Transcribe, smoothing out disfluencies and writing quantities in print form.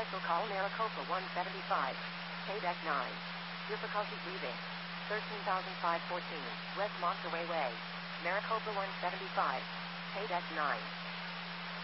Cancel call Maricopa 175. Paydeck 9. Difficulty breathing. 13,514. West Montaway Way. Maricopa 175. Paydeck 9.